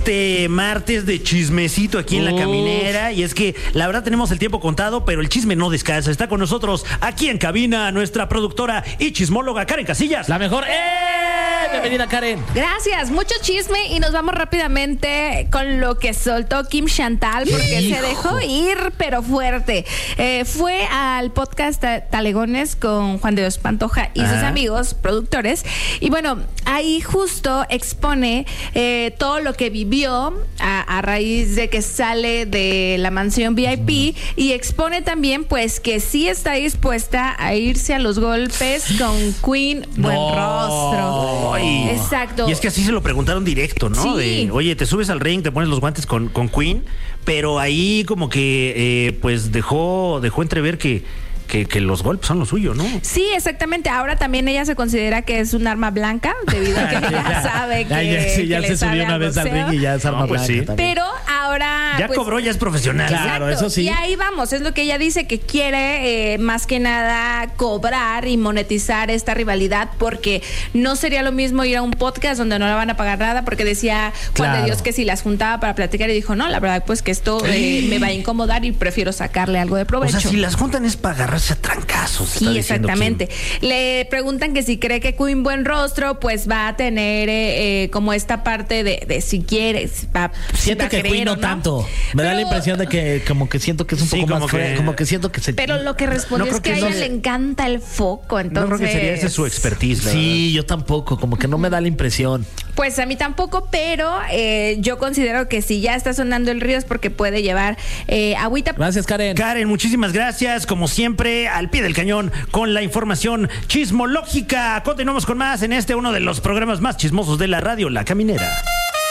este martes de chismecito aquí en La Caminera. Y es que la verdad tenemos el tiempo contado, pero el chisme no descansa. Está con nosotros aquí en cabina nuestra productora y chismóloga Karen Casillas. La mejor. Bienvenida, Karen. Gracias, mucho chisme y nos vamos rápidamente con lo que soltó Kim Chantal, porque se dejó ir, pero fuerte. Fue al podcast Talegones con Juan de Dios Pantoja y sus amigos productores. Y bueno, ahí justo expone todo lo que vivió a raíz de que sale de la mansión VIP y expone también pues que sí está dispuesta a irse a los golpes con Queen Buenrostro. Exacto. Y es que así se lo preguntaron directo, ¿no? Sí. De, oye, te subes al ring, te pones los guantes con Queen, pero ahí como que pues dejó entrever que los golpes son lo suyo, ¿no? Sí, exactamente. Ahora también ella se considera que es un arma blanca, debido a que ella sabe que ya le se sabe subió una al vez al boxeo. ring y ya es arma pues blanca sí. también. Pero ahora Ya pues, cobró, ya es profesional. Claro, eso sí. Y ahí vamos, es lo que ella dice, que quiere más que nada cobrar y monetizar esta rivalidad, porque no sería lo mismo ir a un podcast donde no le van a pagar nada, porque decía Juan de Dios que si las juntaba para platicar y dijo, no, la verdad pues que esto me va a incomodar y prefiero sacarle algo de provecho. O sea, si las juntan es para agarrarse a trancazos. Sí, exactamente. Le preguntan que si cree que Queen Buenrostro pues va a tener como esta parte de si quieres. Siento que Queen no tanto. Me da la impresión de que como que siento que es un poco más fría, como que siento que se... Pero lo que respondió es que a ella le encanta el foco, entonces... No creo que sería ese su expertise, ¿verdad? Sí, yo tampoco, como que no me da la impresión. Pues a mí tampoco, pero yo considero que si ya está sonando el río es porque puede llevar agüita. Gracias, Karen. Karen, muchísimas gracias. Como siempre, al pie del cañón con la información chismológica. Continuamos con más en uno de los programas más chismosos de la radio, La Caminera.